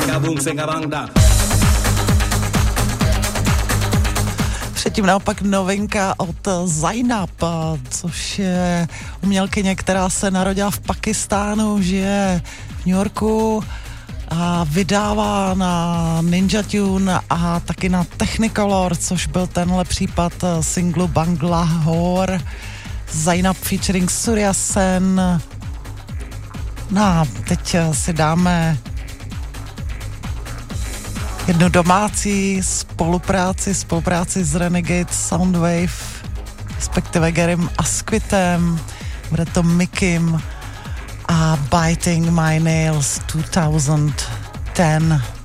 Předtím naopak novinka od Zainab, což je umělkyně, která se narodila v Pakistánu, žije v New Yorku a vydává na Ninja Tune a taky na Technicolor, což byl tenhle případ singlu Bangalore. Zainab featuring Surya Sen. No a teď si dáme jednu domácí spolupráci s Renegade Soundwave, respektive Garym Asquitem, bude to Mikim a Biting My Nails 2010.